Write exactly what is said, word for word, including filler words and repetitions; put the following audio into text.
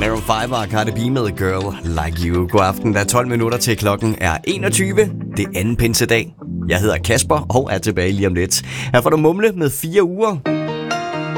Maroon fem og Cardi B med Girl Like You. God aften, der er tolv minutter til klokken er enogtyve. Det er anden pinsedag. Jeg hedder Kasper og er tilbage lige om lidt. Her får du Mumle med fire uger.